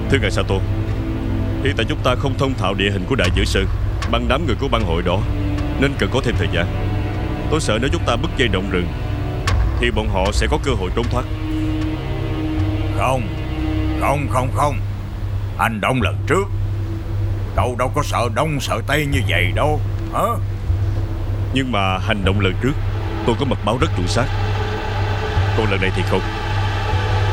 Thưa ngài Sato, hiện tại chúng ta không thông thạo địa hình của Đại Dữ Sơn bằng đám người của bang hội đó, nên cần có thêm thời gian. Tôi sợ nếu chúng ta bứt dây động rừng thì bọn họ sẽ có cơ hội trốn thoát. Không. Hành động lần trước cậu đâu có sợ đông sợ tây như vậy đâu hả? Nhưng mà hành động lần trước tôi có mật báo rất chuẩn xác, còn lần này thì không.